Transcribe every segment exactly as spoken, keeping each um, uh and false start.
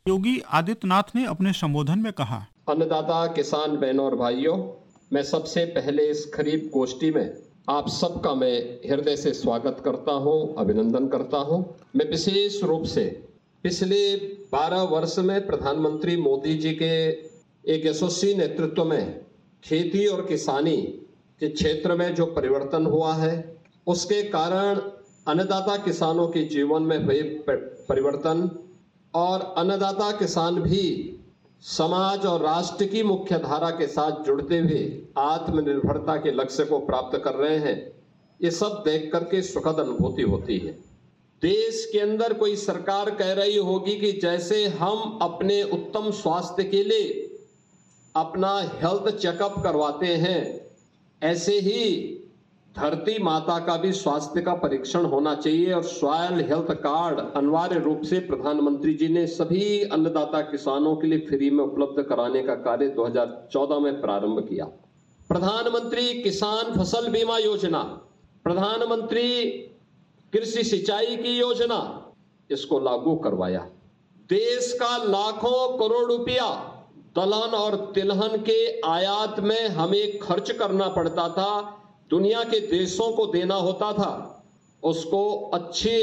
योगी आदित्यनाथ ने अपने संबोधन में कहा, अन्नदाता किसान बहनों और भाइयों, मैं सबसे पहले इस खरीफ गोष्ठी में आप सबका मैं हृदय से स्वागत करता हूं, अभिनंदन करता हूं। मैं विशेष रूप से पिछले बारह वर्ष में प्रधानमंत्री मोदी जी के एक यशस्वी नेतृत्व में खेती और किसानी के क्षेत्र में जो परिवर्तन हुआ है, उसके कारण अन्नदाता किसानों के जीवन में हुए परिवर्तन और अन्नदाता किसान भी समाज और राष्ट्र की मुख्य धारा के साथ जुड़ते हुए आत्मनिर्भरता के लक्ष्य को प्राप्त कर रहे हैं, ये सब देख करके सुखद अनुभूति होती है। देश के अंदर कोई सरकार कह रही होगी कि जैसे हम अपने उत्तम स्वास्थ्य के लिए अपना हेल्थ चेकअप करवाते हैं, ऐसे ही धरती माता का भी स्वास्थ्य का परीक्षण होना चाहिए और सॉयल हेल्थ कार्ड अनिवार्य रूप से प्रधानमंत्री जी ने सभी अन्नदाता किसानों के लिए फ्री में उपलब्ध कराने का कार्य दो हज़ार चौदह में प्रारंभ किया। प्रधानमंत्री किसान फसल बीमा योजना, प्रधानमंत्री कृषि सिंचाई की योजना, इसको लागू करवाया। देश का लाखों करोड़ रुपया दलहन और तिलहन के आयात में हमें खर्च करना पड़ता था, दुनिया के देशों को देना होता था, उसको अच्छे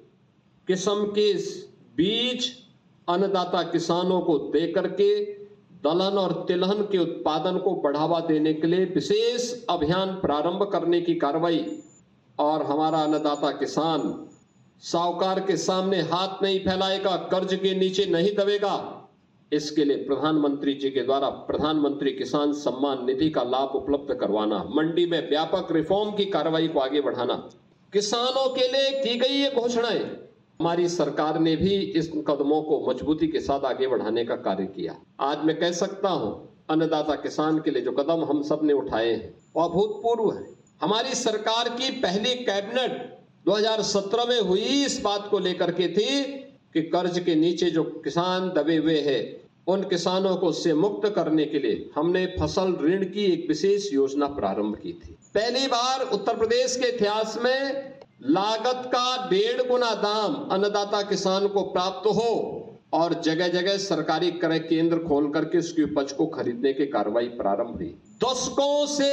किस्म के बीज अन्नदाता किसानों को दे करके दलहन और तिलहन के उत्पादन को बढ़ावा देने के लिए विशेष अभियान प्रारंभ करने की कार्रवाई। और हमारा अन्नदाता किसान साहूकार के सामने हाथ नहीं फैलाएगा, कर्ज के नीचे नहीं दबेगा। इसके लिए प्रधानमंत्री जी के द्वारा प्रधानमंत्री किसान सम्मान निधि का लाभ उपलब्ध करवाना, मंडी में व्यापक रिफॉर्म की कार्रवाई को आगे बढ़ाना, किसानों के लिए की गई ये घोषणाएं हमारी सरकार ने भी इस कदमों को मजबूती के साथ आगे बढ़ाने का कार्य किया। आज मैं कह सकता हूं, अन्नदाता किसान के लिए जो कदम हम सब ने उठाए हैं वो अभूतपूर्व है। हमारी सरकार की पहली कैबिनेट दो हज़ार सत्रह में हुई इस बात को लेकर के थी कि कर्ज के नीचे जो किसान दबे हुए हैं, उन किसानों को उससे मुक्त करने के लिए हमने फसल ऋण की एक विशेष योजना प्रारंभ की थी। पहली बार उत्तर प्रदेश के इतिहास में लागत का डेढ़ गुना दाम अन्नदाता किसान को प्राप्त हो और जगह जगह सरकारी क्रय केंद्र खोल करके उसकी उपज को खरीदने की कार्रवाई प्रारंभ हुई। दशकों से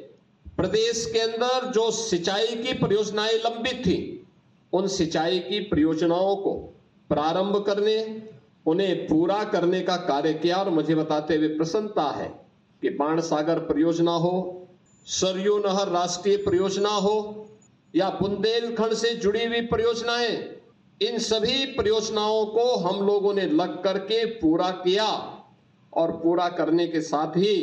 प्रदेश के अंदर जो सिंचाई की परियोजनाएं लंबित थी, उन सिंचाई की परियोजनाओं को प्रारंभ करने, उन्हें पूरा करने का कार्य किया। और मुझे बताते हुए प्रसन्नता है कि बाणसागर परियोजना हो, सरयू नहर राष्ट्रीय परियोजना हो या बुंदेलखंड से जुड़ी हुई परियोजनाएं, इन सभी परियोजनाओं को हम लोगों ने लग करके पूरा किया और पूरा करने के साथ ही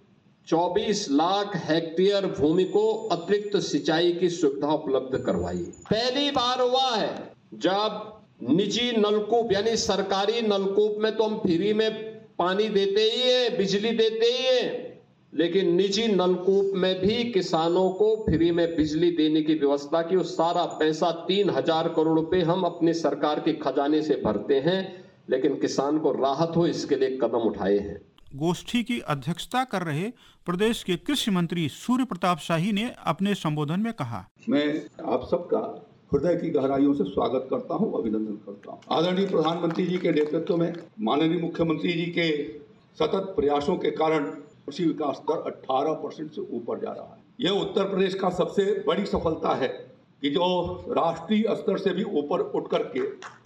चौबीस लाख हेक्टेयर भूमि को अतिरिक्त सिंचाई की सुविधा उपलब्ध करवाई। पहली बार हुआ है जब निजी नलकूप यानी सरकारी नलकूप में तो हम फ्री में पानी देते ही है, बिजली देते ही है, लेकिन निजी नलकूप में भी किसानों को फ्री में बिजली देने की व्यवस्था की। उस सारा पैसा तीन हजार करोड़ रुपए हम अपने सरकार के खजाने से भरते हैं, लेकिन किसान को राहत हो इसके लिए कदम उठाए हैं। गोष्ठी की अध्यक्षता कर रहे प्रदेश के कृषि मंत्री सूर्य प्रताप शाही ने अपने संबोधन में कहा, मैं आप सबका हृदय की गहराइयों से स्वागत करता हूं, अभिनंदन करता हूं। आदरणीय प्रधानमंत्री जी के नेतृत्व में माननीय मुख्यमंत्री जी के सतत प्रयासों के कारण कृषि विकास दर अठारह परसेंट से ऊपर जा रहा है। यह उत्तर प्रदेश का सबसे बड़ी सफलता है कि जो राष्ट्रीय स्तर से भी ऊपर उठ करके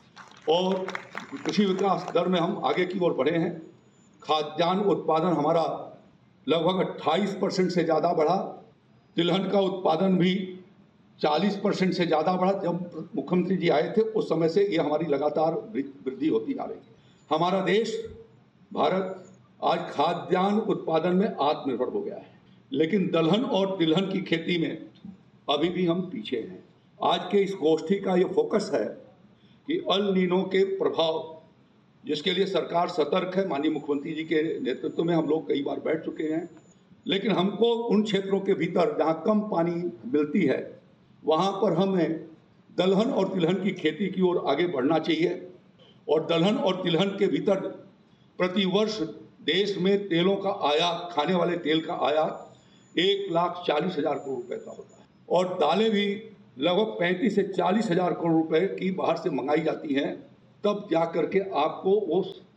और कृषि विकास दर में हम आगे की ओर बढ़े हैं। खाद्यान्न उत्पादन हमारा लगभग अट्ठाईस परसेंट से ज़्यादा बढ़ा, तिलहन का उत्पादन भी चालीस परसेंट से ज़्यादा बढ़ा। जब मुख्यमंत्री जी आए थे उस समय से ये हमारी लगातार वृद्धि होती जा रही है। हमारा देश भारत आज खाद्यान्न उत्पादन में आत्मनिर्भर हो गया है, लेकिन दलहन और तिलहन की खेती में अभी भी हम पीछे हैं। आज के इस गोष्ठी का ये फोकस है कि अल नीनो के प्रभाव, जिसके लिए सरकार सतर्क है। माननीय मुख्यमंत्री जी के नेतृत्व में हम लोग कई बार बैठ चुके हैं, लेकिन हमको उन क्षेत्रों के भीतर जहाँ कम पानी मिलती है वहाँ पर हमें दलहन और तिलहन की खेती की ओर आगे बढ़ना चाहिए। और दलहन और तिलहन के भीतर प्रतिवर्ष देश में तेलों का आयात, खाने वाले तेल का आयात एक लाख चालीस हजार करोड़ रुपए का होता है और दालें भी लगभग पैंतीस से चालीस हजार करोड़ रुपए की बाहर से मंगाई जाती हैं। तब जा करके आपको वो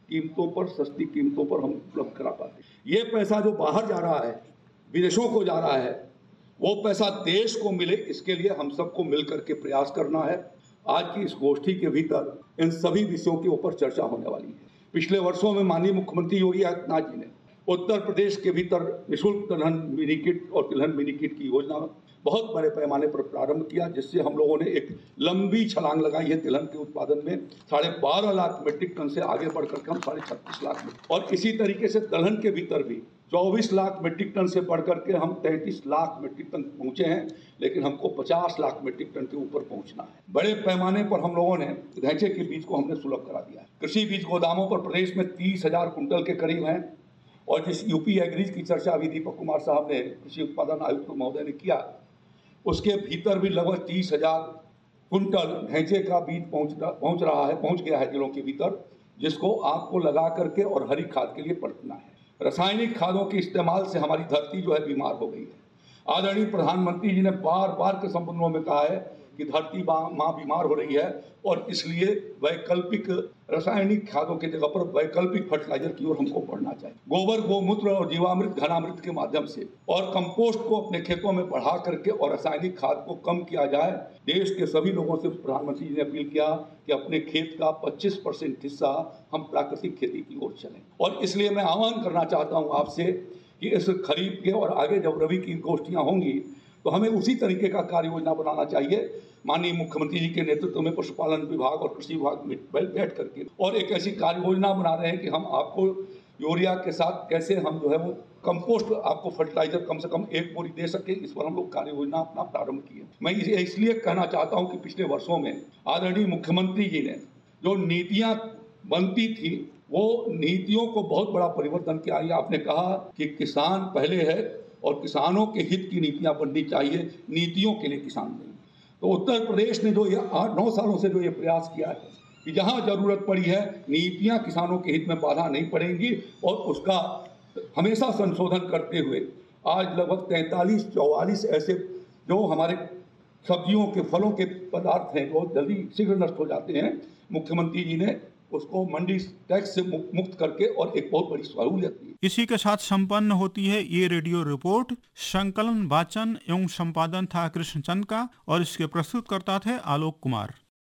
कीमतों पर, सस्ती कीमतों पर हम उपलब्ध करा पाते हैं। ये पैसा जो बाहर जा रहा है, विदेशों को जा रहा है, वो पैसा देश को मिले, इसके लिए हम सबको मिलकर के प्रयास करना है। आज की इस गोष्ठी के भीतर इन सभी विषयों के ऊपर चर्चा होने वाली है। पिछले वर्षों में माननीय मुख्यमंत्री योगी आदित्यनाथ जी ने उत्तर प्रदेश के भीतर निःशुल्क तिलहन मिनी किट और तिलहन मिनी किट की योजना बहुत बड़े पैमाने पर प्रारंभ किया, जिससे हम लोगों ने एक लंबी छलांग लगाई है तिलहन के उत्पादन में। साढ़े बारह लाख मीट्रिक टन से आगे बढ़कर के हम साढ़े छत्तीस लाख में, और इसी तरीके से दलहन के भीतर भी चौबीस लाख मीट्रिक टन से बढ़कर के हम तैंतीस लाख मीट्रिक टन पहुंचे हैं, लेकिन हमको पचास लाख मीट्रिक टन के ऊपर पहुंचना है। बड़े पैमाने पर हम लोगों ने ढैंचे के बीज को हमने सुलभ करा दिया है। कृषि बीज गोदामों पर प्रदेश में तीस हजार कुंटल के करीब हैं, और जिस यूपी एग्रीज की चर्चा अभी दीपक कुमार साहब ने, कृषि उत्पादन आयुक्त महोदय ने किया, उसके भीतर भी लगभग तीस हजार कुंटल ढैंचे का बीज पहुंच पहुंच रहा है, पहुंच गया है जिलों के भीतर, जिसको आपको लगा करके और हरी खाद के लिए पलटना है। रासायनिक खादों के इस्तेमाल से हमारी धरती जो है बीमार हो गई है। आदरणीय प्रधानमंत्री जी ने बार बार के संबंधों में कहा है कि धरती माँ बीमार हो रही है, और इसलिए वैकल्पिक रासायनिक खादों के जगह पर वैकल्पिक फर्टिलाइजर की ओर हमको बढ़ना चाहिए। गोबर, गोमूत्र और जीवामृत, घनामृत के माध्यम से और कंपोस्ट को अपने खेतों में बढ़ा करके और रासायनिक खाद को कम किया जाए। देश के सभी लोगों से प्रधानमंत्री जी ने अपील किया कि अपने खेत का पच्चीस परसेंट हिस्सा हम प्राकृतिक खेती की ओर चलें, और इसलिए मैं आह्वान करना चाहता हूँ आपसे कि इस खरीफ के और आगे जब रबी की गोष्ठियाँ होंगी तो हमें उसी तरीके का कार्य योजना बनाना चाहिए। माननीय मुख्यमंत्री जी के नेतृत्व में पशुपालन विभाग और कृषि विभाग में बैठ करके और एक ऐसी कार्य योजना बना रहे हैं कि हम आपको यूरिया के साथ कैसे हम जो है वो कंपोस्ट, आपको फर्टिलाइजर कम से कम एक बोरी दे सके, इस पर हम लोग कार्य योजना अपना प्रारंभ किए। मैं इसे इसलिए कहना चाहता हूं कि पिछले वर्षों में आदरणीय मुख्यमंत्री जी ने जो नीतियां बनती थी, वो नीतियों को बहुत बड़ा परिवर्तन किया। आपने कहा कि किसान पहले है और किसानों के हित की नीतियां बननी चाहिए, नीतियों के लिए किसान नहीं। तो उत्तर प्रदेश ने जो ये आठ नौ सालों से जो ये प्रयास किया है कि जहां जरूरत पड़ी है नीतियां किसानों के हित में बाधा नहीं पड़ेंगी, और उसका हमेशा संशोधन करते हुए आज लगभग तैंतालीस चौवालीस ऐसे जो हमारे सब्जियों के, फलों के पदार्थ हैं जो जल्दी शीघ्र नष्ट हो जाते हैं, मुख्यमंत्री जी ने उसको मंडी टैक्स से मुक्त करके और एक बहुत बड़ी सहूलियत दी। इसी के साथ संपन्न होती है ये रेडियो रिपोर्ट। संकलन, वाचन एवं संपादन था कृष्णचंद का, और इसके प्रस्तुतकर्ता थे आलोक कुमार।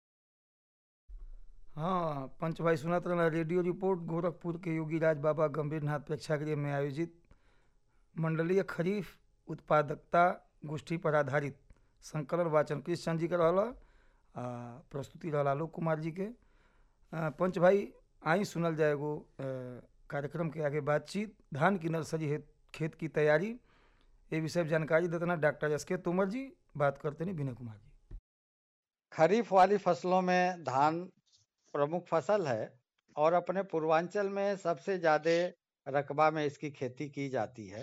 हाँ, पंच भाई सुना था रेडियो रिपोर्ट गोरखपुर के योगी राज बाबा गंभीरनाथ प्रेक्षागृह में आयोजित मंडलीय खरीफ उत्पादकता गोष्ठी पर आधारित संकलन वाचन कृष्णचंद जी का रहला, प्रस्तुति रहला आलोक कुमार जी के। पंच भाई आई सुनल जाएगो कार्यक्रम के आगे बातचीत। धान की नर्सरी है खेत की तैयारी, ये विषय जानकारी देतना डॉक्टर एस के तोमर जी, बात करते हैं विनय कुमार जी। खरीफ वाली फसलों में धान प्रमुख फसल है और अपने पूर्वांचल में सबसे ज़्यादा रकबा में इसकी खेती की जाती है।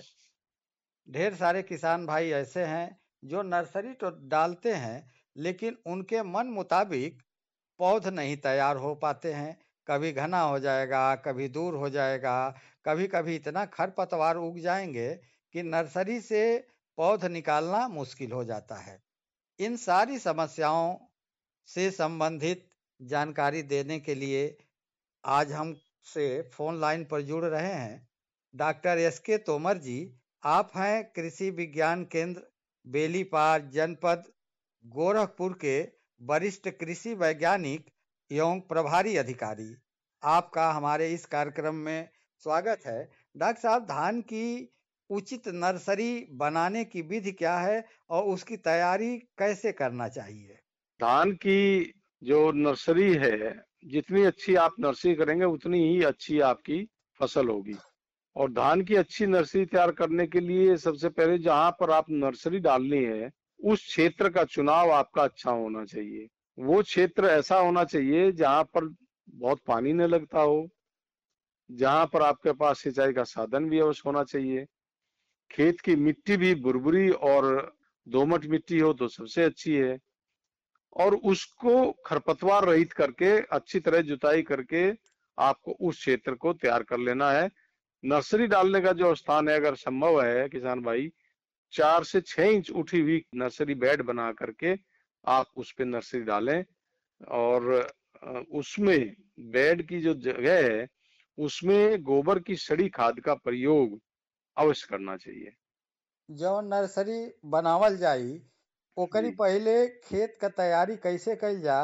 ढेर सारे किसान भाई ऐसे हैं जो नर्सरी तो डालते हैं, लेकिन उनके मन मुताबिक पौध नहीं तैयार हो पाते हैं। कभी घना हो जाएगा, कभी दूर हो जाएगा, कभी कभी इतना खरपतवार उग जाएंगे कि नर्सरी से पौध निकालना मुश्किल हो जाता है। इन सारी समस्याओं से संबंधित जानकारी देने के लिए आज हम से फोन लाइन पर जुड़ रहे हैं डॉक्टर एस के तोमर जी। आप हैं कृषि विज्ञान केंद्र बेलीपार जनपद गोरखपुर के वरिष्ठ कृषि वैज्ञानिक एवं प्रभारी अधिकारी। आपका हमारे इस कार्यक्रम में स्वागत है। डॉक्टर साहब, धान की उचित नर्सरी बनाने की विधि क्या है और उसकी तैयारी कैसे करना चाहिए? धान की जो नर्सरी है, जितनी अच्छी आप नर्सरी करेंगे उतनी ही अच्छी आपकी फसल होगी। और धान की अच्छी नर्सरी तैयार करने के लिए सबसे पहले जहां पर आप नर्सरी डालनी है उस क्षेत्र का चुनाव आपका अच्छा होना चाहिए। वो क्षेत्र ऐसा होना चाहिए जहां पर बहुत पानी न लगता हो, जहां पर आपके पास सिंचाई का साधन भी अवश्य होना चाहिए। खेत की मिट्टी भी बुरबुरी और दोमट मिट्टी हो तो सबसे अच्छी है, और उसको खरपतवार रहित करके अच्छी तरह जुताई करके आपको उस क्षेत्र को तैयार कर लेना है। नर्सरी डालने का जो स्थान है, अगर संभव है किसान भाई, चार से छह इंच उठी हुई नर्सरी बेड बना करके आप उस पे नर्सरी डालें, और उसमें बेड की जो जगह है उसमें गोबर की सड़ी खाद का प्रयोग अवश्य करना चाहिए। जौन नर्सरी बनावल जाई ओकरी जी। पहिले खेत क तैयारी कैसे कइल जा